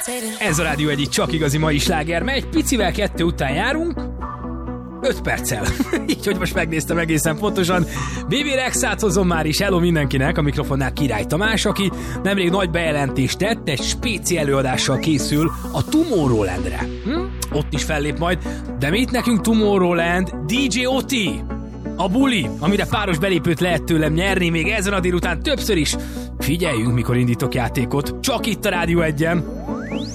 Ez a Rádió egyik csak igazi mai sláger, mely egy picivel 2 után járunk, 5 perccel. Így, hogy most megnéztem egészen pontosan. BB Rexát hozom már is, hello mindenkinek, a mikrofonnál Király Tamás, aki nemrég nagy bejelentést tett, egy spéci előadással készül a Tomorrowlandre. Ott is fellép majd, de mit nekünk Tomorrowland? DJ OT! A buli, amire páros belépőt lehet tőlem nyerni még ezen a délután többször is. Figyeljünk, mikor indítok játékot. Csak itt a Rádió 1-en.